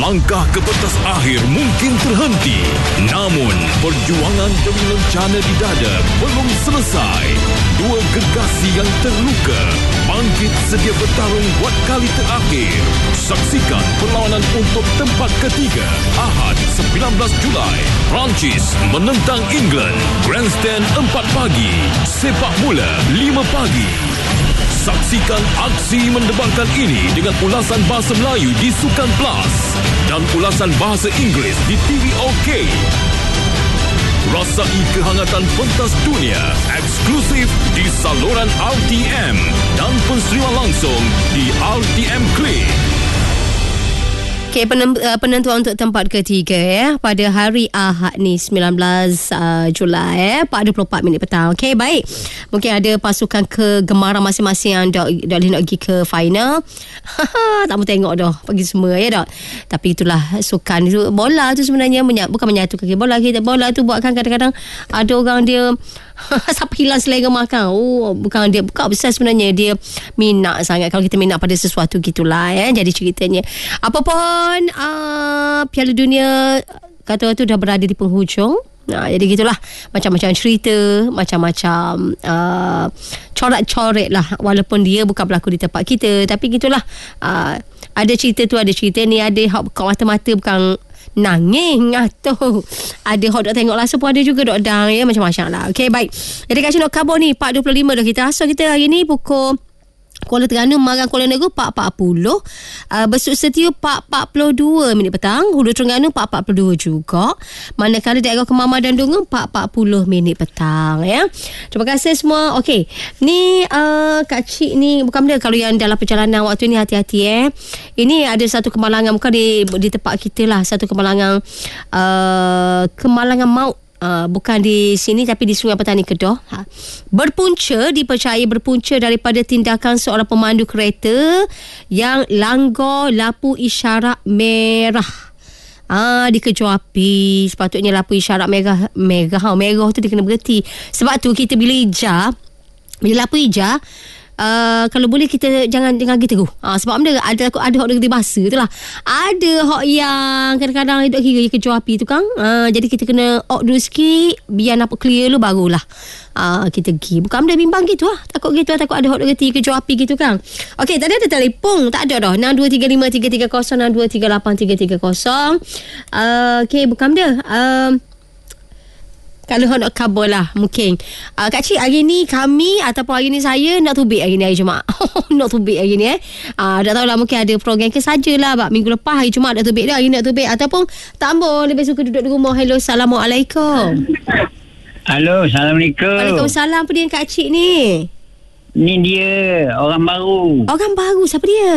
Langkah ke pentas akhir mungkin terhenti, namun perjuangan demi lencana di dada belum selesai. Dua gergasi yang terluka bangkit sedia bertarung buat kali terakhir. Saksikan perlawanan untuk tempat ketiga Ahad 19 Julai. Perancis menentang England. Grandstand 4 pagi. Sepak bola 5 pagi. Saksikan aksi mendebarkan ini dengan ulasan bahasa Melayu di Sukan Plus dan ulasan bahasa Inggeris di TV OK. Rasai kehangatan pentas dunia eksklusif di saluran RTM dan penseriuan langsung di RTM Klik. Okay, penentuan untuk tempat ketiga pada hari Ahad ni 19 Julai 4:24 petang. Okay, baik. Mungkin ada pasukan kegemaran masing-masing yang dah nak pergi ke final. Tak mau tengok dah bagi semua ya tak. Tapi itulah sukan itu, bola tu sebenarnya bukan menyatukan bola kita. Bola tu buatkan kadang-kadang ada orang dia siapa hilang selera makan. Bukan besar sebenarnya, dia minat sangat. Kalau kita minat pada sesuatu gitulah jadi ceritanya. Apa pun Piala Dunia kata tu dah berada di penghujung. Jadi gitulah, macam-macam cerita, macam-macam corak-coret lah. Walaupun dia bukan berlaku di tempat kita, tapi gitulah, ada cerita tu, ada cerita ni. Ada hak buka mata-mata bukan nangis ngatuh. Ada hot dok tengok langsung pun ada juga dok dang macam-macam lah. Okey, baik. Jadi kat sini nak khabar ni 4.25 dah kita. So kita hari ni pukul Kuala Terengganu marang Kuala Negeri 4.40, Besut Setiu 4.42 petang, Hulu Terengganu 4.42 juga, manakala daerah Kemama dan Dungun 4.40 petang ya. Terima kasih semua. Okey, ni Kak Cik ni bukan benda, kalau yang dalam perjalanan waktu ni hati-hati Ini ada satu kemalangan, bukan di tempat kita lah, satu kemalangan maut. Bukan di sini tapi di Sungai Petani Kedah. Dipercayai berpunca daripada tindakan seorang pemandu kereta yang langgar lampu isyarat merah. Dikejar api. Sepatutnya lampu isyarat merah tu dia kena berhenti. Sebab tu kita bila lampu hijau, kalau boleh kita jangan gitu. Sebab benda ada hak dia bahasa tu lah. Ada hak yang kadang-kadang duk kira kejar api tu kan. Jadi kita kena dulu sikit biar nampak clear lu barulah kita pergi. Bukan benda bimbang gitu lah. Takut gitu lah, takut ada hak duk kira kejar api gitu kan. Okey, tadi ada telefon. Tak ada dah. 6235 330 6238 330. Okey, bukan benda. Kalau nak khabar lah mungkin. Kak Cik, hari ni kami ataupun hari ni saya nak tubik hari ni, hari Jumaat. Nak tubik hari ni tak tahulah, mungkin ada program ke sajalah. Minggu lepas hari Jumaat nak tubik dah, hari ni nak tubik. Ataupun tambah lebih suka duduk di rumah. Hello, Assalamualaikum. Halo, Assalamualaikum. Waalaikumsalam. Apa dia Kak Cik ni? Ni dia, orang baru. Orang baru, siapa dia?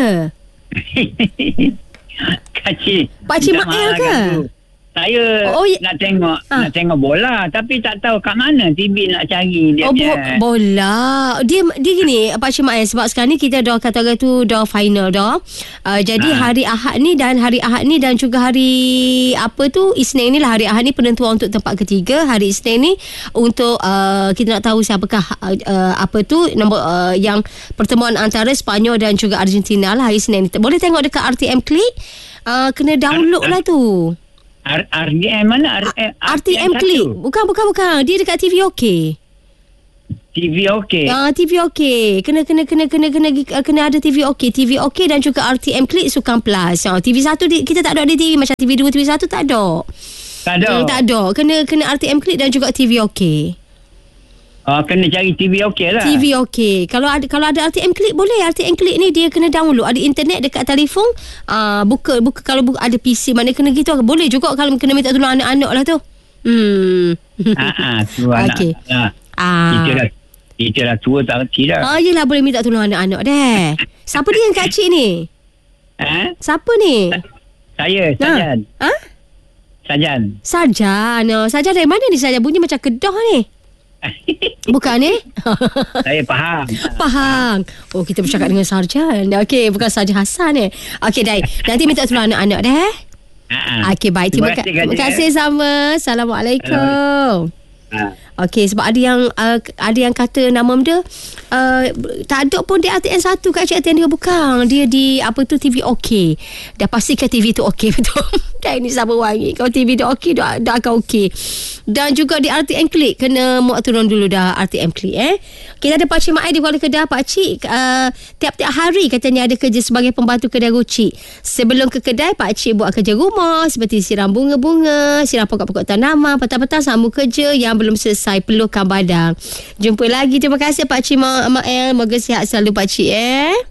Kak Cik. Pakcik Mael ke? Saya nak tengok bola, tapi tak tahu kat mana TV nak cari dia. Bola. Dia gini, Pakcik Mael, sebab sekarang ni kita dah kata orang tu dah final dah. Jadi hari Ahad ni dan juga hari Isnin ni lah. Hari Ahad ni penentuan untuk tempat ketiga. Hari Isnin ni untuk kita nak tahu siapakah nombor yang pertemuan antara Sepanyol dan juga Argentina lah hari Isnin ni. Boleh tengok dekat RTM Klik. Kena download lah tu. RTM mana? RTM Klik. Bukan. Dia dekat TV OK. TV OK. TV OK. Kena ada TV OK. TV OK dan juga RTM Klik Sukan Plus. TV 1 kita tak ada TV macam TV 2, TV 1 tak ada. Tak ada. Kena RTM Klik dan juga TV OK. Kena cari TV OK lah. TV OK. Kalau ada RTM Klik boleh. RTM Klik ni dia kena download. Ada internet dekat telefon. Buka kalau ada PC mana kena gitu. Boleh juga kalau kena minta tolong anak-anak lah tu. Tu okay. Anak. Kita dah tua tak kerti dah. Yelah, boleh minta tolong anak-anak deh. Siapa dia yang Kak Cik ni? Siapa ni? Saya, Sajan. Sajan. Sajan dari mana ni Sajan? Bunyi macam Kedah ni. Bukan ni? Saya faham. Oh, kita bercakap dengan Sarjan. Okey, bukan Sarjan Hassan ni. Okey, dah. Nanti minta tolong anak-anak dah. Okey, baik. Terima kasih sama. Assalamualaikum. Okey, sebab ada yang kata nama dia tak ada pun di RTM 1 kat RTM 2 bukan. Dia di TV okey. Dah pastikan TV tu okey betul. Dan ini sabar wangi. Kalau TV dah okey dah akan okey. Dan juga di RTM Klik kena muat turun dulu dah RTM Klik Kita ada Pakcik Mak Ai di Kuala Kedah. Pakcik tiap-tiap hari katanya ada kerja sebagai pembantu kedai rucik. Sebelum ke kedai, Pakcik buat kerja rumah seperti siram bunga-bunga, siram pokok-pokok tanaman, petang-petang sambung kerja yang belum selesai pelukan badan. Jumpa lagi. Terima kasih Pakcik Mak El. Moga sihat selalu Pakcik